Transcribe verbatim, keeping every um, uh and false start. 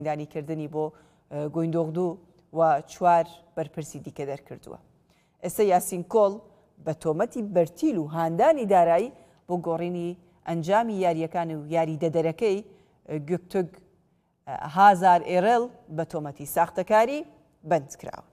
دانیکردنی بۆ گۆیندۆغدوو و چوار بەرپرسی دیکە دەرکردووە. ئێستا یاسین کۆڵ بە تۆمەتی بەرتیل و هاندانی دارایی بۆ گۆڕینی ئەنجامی یاریەکان و یاریدەدەرەکەی گوکتگ هازار ئێرل بە تۆمەتی ساختەکاری بەند کراوە.